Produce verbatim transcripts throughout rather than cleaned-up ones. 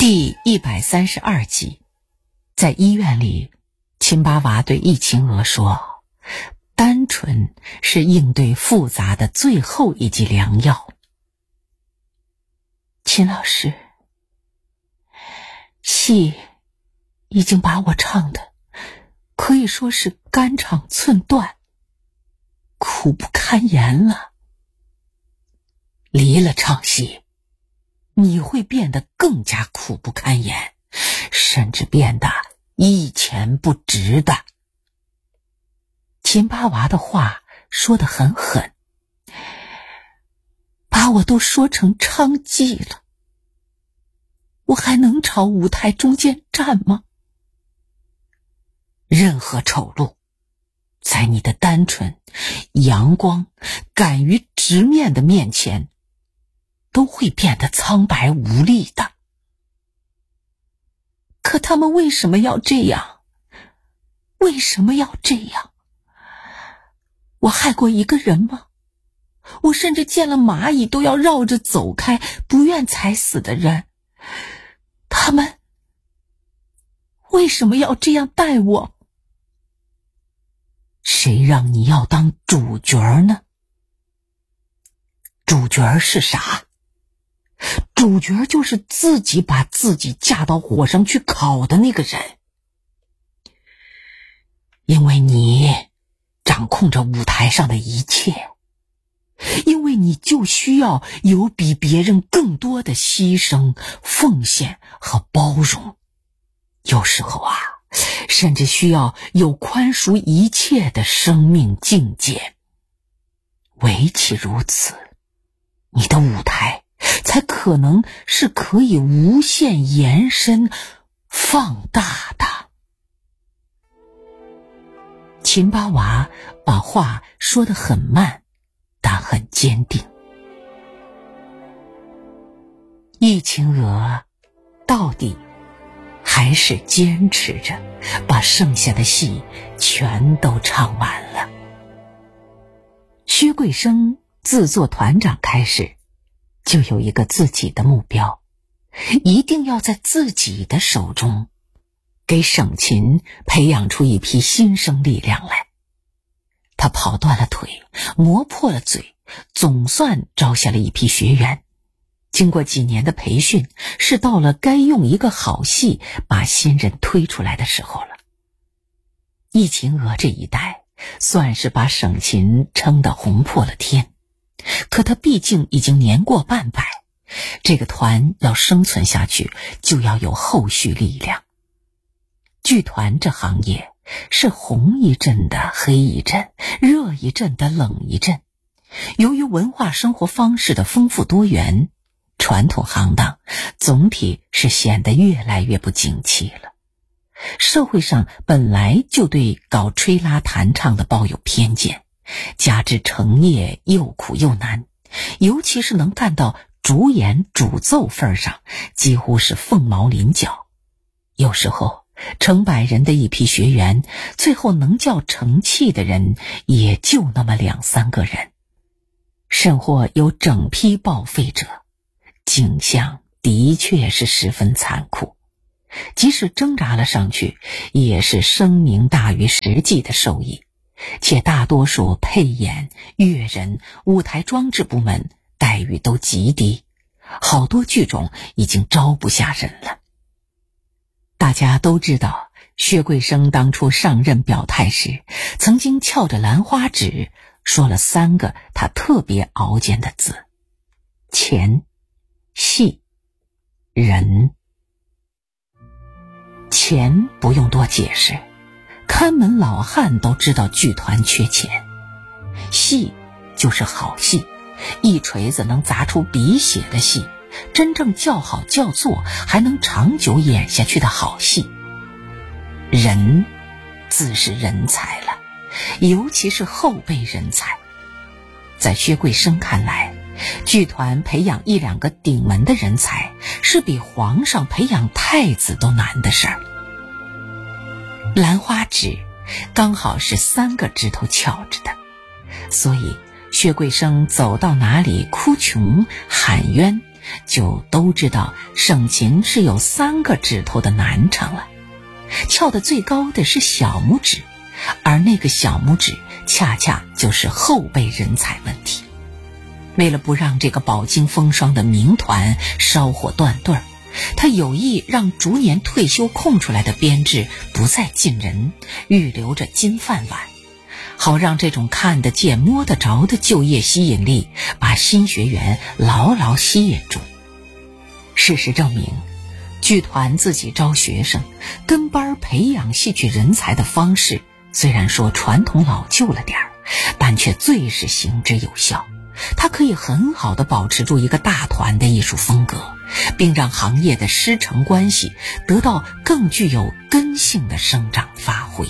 第一百三十二集，在医院里，秦八娃对易秦娥说，单纯是应对复杂的最后一剂良药。秦老师，戏已经把我唱的可以说是肝肠寸断，苦不堪言了。离了唱戏，你会变得更加苦不堪言，甚至变得一钱不值的。秦八娃的话说得很狠，把我都说成娼妓了，我还能朝舞台中间站吗？任何丑陋，在你的单纯、阳光、敢于直面的面前，都会变得苍白无力的。可他们为什么要这样？为什么要这样？我害过一个人吗？我甚至见了蚂蚁都要绕着走开，不愿踩死的人，他们为什么要这样待我？谁让你要当主角呢？主角是啥？主角就是自己把自己架到火上去烤的那个人。因为你掌控着舞台上的一切，因为你就需要有比别人更多的牺牲、奉献和包容。有时候啊，甚至需要有宽恕一切的生命境界。唯其如此，你的舞台才可能是可以无限延伸、放大的。秦八娃把话说得很慢，但很坚定。易秦娥到底还是坚持着把剩下的戏全都唱完了。薛桂生自做团长开始，就有一个自己的目标，一定要在自己的手中给省琴培养出一批新生力量来。他跑断了腿，磨破了嘴，总算招下了一批学员。经过几年的培训，是到了该用一个好戏把新人推出来的时候了。易秦娥这一代算是把省琴撑得红破了天，可他毕竟已经年过半百，这个团要生存下去，就要有后续力量。剧团这行业是红一阵的黑一阵，热一阵的冷一阵。由于文化生活方式的丰富多元，传统行当总体是显得越来越不景气了。社会上本来就对搞吹拉弹唱的抱有偏见，加之成业又苦又难，尤其是能干到主演主奏份上，几乎是凤毛麟角。有时候成百人的一批学员，最后能叫成器的人也就那么两三个人，甚或有整批报废者，景象的确是十分残酷。即使挣扎了上去，也是声名大于实际的收益，且大多数配演、乐人、舞台装置部门待遇都极低，好多剧种已经招不下人了。大家都知道，薛桂生当初上任表态时，曾经翘着兰花指说了三个他特别熬煎的字：钱、戏、人。钱不用多解释，看门老汉都知道剧团缺钱。戏就是好戏，一锤子能砸出鼻血的戏，真正叫好叫座还能长久演下去的好戏。人自是人才了，尤其是后辈人才。在薛桂生看来，剧团培养一两个顶门的人才，是比皇上培养太子都难的事儿。兰花指刚好是三个指头翘着的，所以薛桂生走到哪里哭穷喊冤， 就都知道省琴是有三个指头的难成了。翘得最高的是小拇指，而那个小拇指恰恰就是后辈人才问题。为了不让这个饱经风霜的名团烧火断对儿，他有意让逐年退休空出来的编制不再进人，预留着金饭碗，好让这种看得见摸得着的就业吸引力把新学员牢牢吸引住。事实证明，剧团自己招学生跟班培养戏曲人才的方式，虽然说传统老旧了点儿，但却最是行之有效。它可以很好地保持住一个大团的艺术风格，并让行业的师承关系得到更具有根性的生长发挥。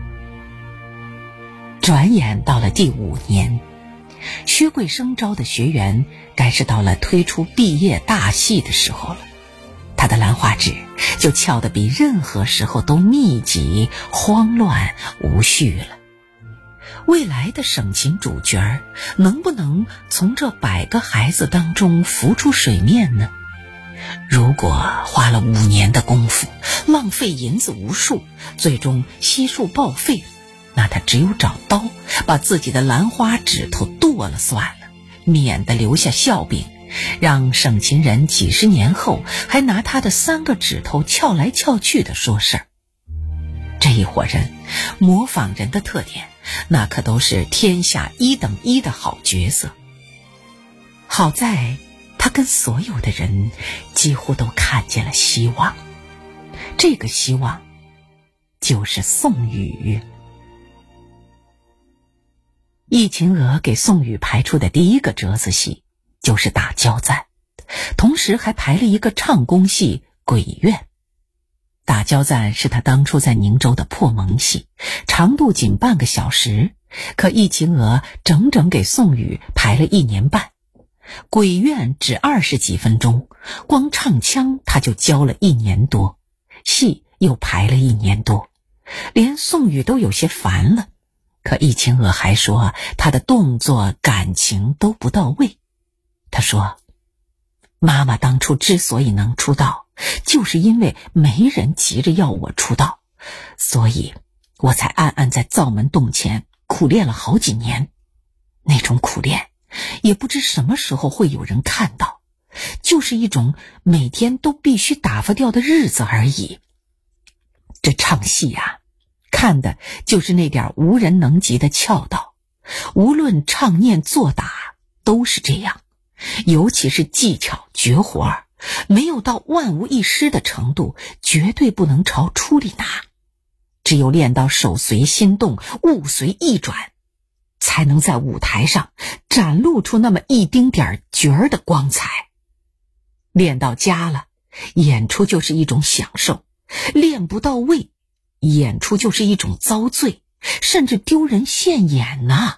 转眼到了第五年，薛贵生招的学员该是到了推出毕业大戏的时候了。他的兰花指就翘得比任何时候都密集、慌乱、无序了。未来的省琴主角能不能从这百个孩子当中浮出水面呢？如果花了五年的功夫，浪费银子无数，最终悉数报废了，那他只有找刀把自己的兰花指头剁了算了，免得留下笑柄，让省琴人几十年后还拿他的三个指头翘来翘去的说事儿。这一伙人模仿人的特点，那可都是天下一等一的好角色。好在他跟所有的人几乎都看见了希望，这个希望就是宋雨。易秦娥给宋雨排出的第一个折子戏就是打交赞，同时还排了一个唱功戏《鬼怨》。打交赞是他当初在宁州的破蒙戏，长度仅半个小时，可易秦娥整整给宋雨排了一年半。鬼怨只二十几分钟，光唱腔他就教了一年多，戏又排了一年多，连宋雨都有些烦了。可易秦娥还说他的动作感情都不到位。他说，妈妈当初之所以能出道，就是因为没人急着要我出道，所以我才暗暗在灶门洞前苦练了好几年。那种苦练也不知什么时候会有人看到，就是一种每天都必须打发掉的日子而已。这唱戏啊，看的就是那点无人能及的窍道，无论唱念做打都是这样，尤其是技巧绝活儿，没有到万无一失的程度，绝对不能朝出里拿。只有练到手随心动，物随意转，才能在舞台上展露出那么一丁点角儿的光彩。练到家了，演出就是一种享受；练不到位，演出就是一种遭罪，甚至丢人现眼呐。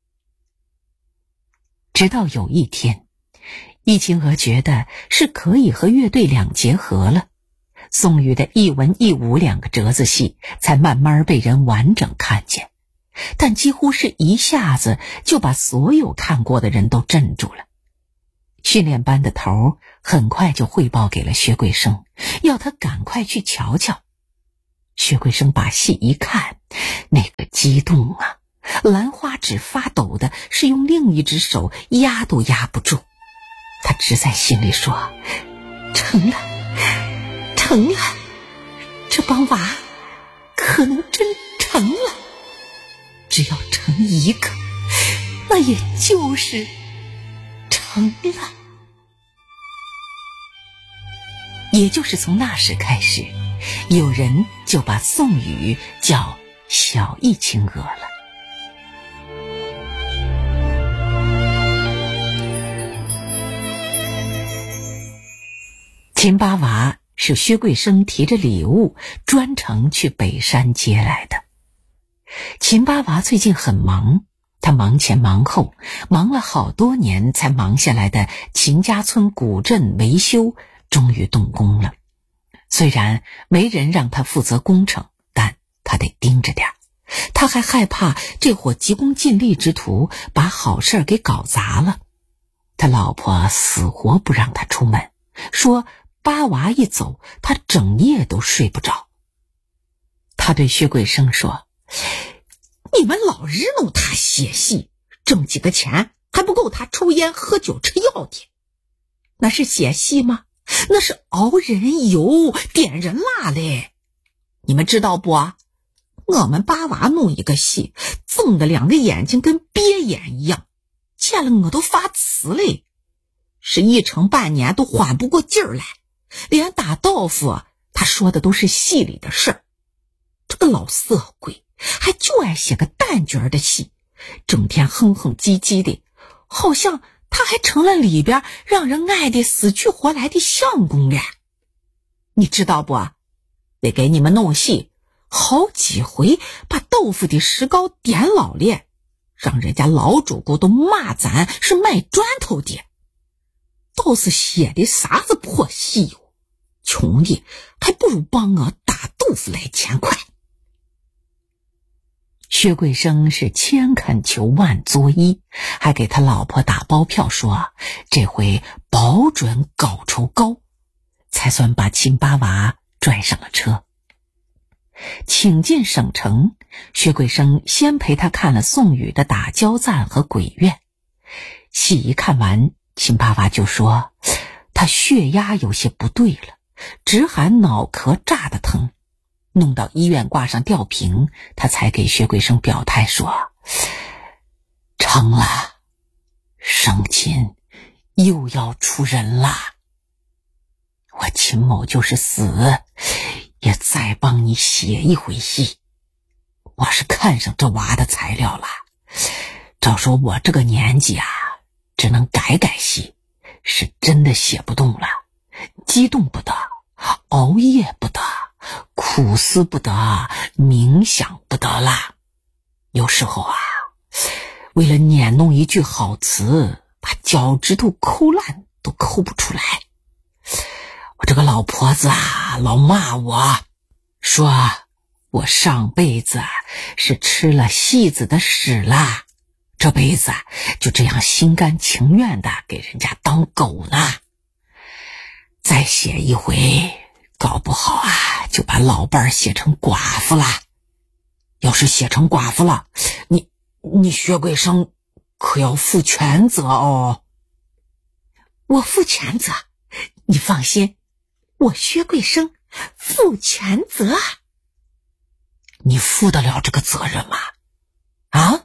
直到有一天，易秦娥觉得是可以和乐队两结合了，宋雨的一文一武两个折子戏才慢慢被人完整看见，但几乎是一下子就把所有看过的人都镇住了。训练班的头很快就汇报给了薛贵生，要他赶快去瞧瞧。薛贵生把戏一看，那个激动啊，兰花指发抖的是用另一只手压都压不住。他只在心里说，成了成了，这帮娃可能真成了，只要成一个，那也就是成了。也就是从那时开始，有人就把宋雨叫小易秦娥了。秦八娃是薛贵生提着礼物专程去北山接来的。秦八娃最近很忙，他忙前忙后，忙了好多年才忙下来的秦家村古镇维修终于动工了。虽然没人让他负责工程，但他得盯着点儿。他还害怕这伙急功近利之徒把好事给搞砸了。 他老婆死活不让他出门，说八娃一走，他整夜都睡不着。他对薛桂生说：你们老日弄他写戏，挣几个钱还不够他抽烟喝酒吃药的。那是写戏吗？那是熬人油点人蜡嘞。你们知道不？我们八娃弄一个戏，睁的两个眼睛跟鳖眼一样，见了我都发慈嘞，是一成半年都缓不过劲儿来。连打豆腐他说的都是戏里的事儿。这个老色鬼还就爱写个蛋卷的戏，整天哼哼唧唧的，好像他还成了里边让人爱的死去活来的相公了。你知道不？得给你们弄戏，好几回把豆腐的石膏点老了，让人家老主顾都骂咱是卖砖头的。倒是写的啥子破戏哟，穷的还不如帮我打豆腐来钱快。薛桂生是千恳求万作揖，还给他老婆打包票说这回保准稿酬高，才算把秦八娃拽上了车。请进省城，薛桂生先陪他看了宋宇的打焦赞和鬼院。戏一看完，秦八娃就说他血压有些不对了，直喊脑壳炸得疼，弄到医院挂上吊瓶，他才给薛桂生表态说成了，省亲又要出人了，我秦某就是死也再帮你写一回戏。我是看上这娃的材料了，照说我这个年纪啊，只能改改戏，是真的写不动了，激动不得，熬夜不得，苦思不得，冥想不得啦。有时候啊，为了捻弄一句好词，把脚趾头抠烂都抠不出来。我这个老婆子啊，老骂我，说我上辈子是吃了戏子的屎啦，这辈子就这样心甘情愿的给人家当狗呢。再写一回，搞不好啊，就把老伴儿写成寡妇了。要是写成寡妇了，你你薛桂生可要负全责哦。我负全责，你放心，我薛桂生负全责。你负得了这个责任吗？啊？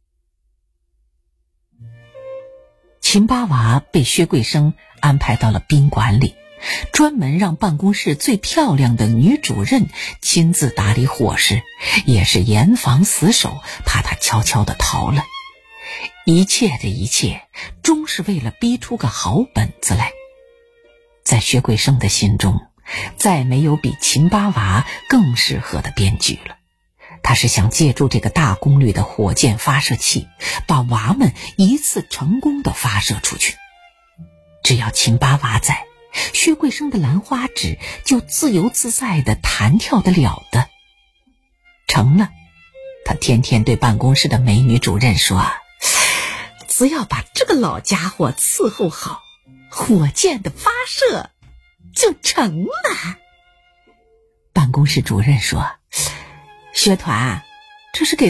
秦八娃被薛桂生安排到了宾馆里，专门让办公室最漂亮的女主任亲自打理伙食，也是严防死守，怕他悄悄地逃了。一切的一切，终是为了逼出个好本子来。在薛桂生的心中，再没有比秦八娃更适合的编剧了。他是想借助这个大功率的火箭发射器，把娃们一次成功的发射出去。只要秦八娃在，薛桂生的兰花指就自由自在的弹跳得了的。成了，他天天对办公室的美女主任说，只要把这个老家伙伺候好，火箭的发射就成了。办公室主任说，薛团，这是给